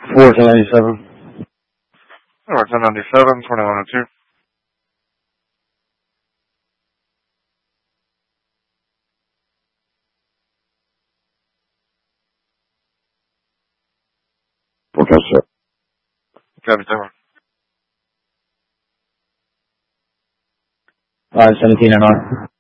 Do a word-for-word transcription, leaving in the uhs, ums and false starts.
four ten ninety-seven. Alright, ten ninety-seven, twenty-one oh two. Professor. Copy, Tower. Alright, seventeen N R.